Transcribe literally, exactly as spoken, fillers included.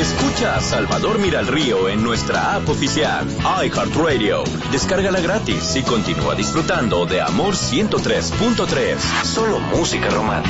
Escucha a Salvador Mira al Río en nuestra app oficial, iHeartRadio. Descárgala gratis y continúa disfrutando de Amor ciento tres punto tres. Solo música romántica.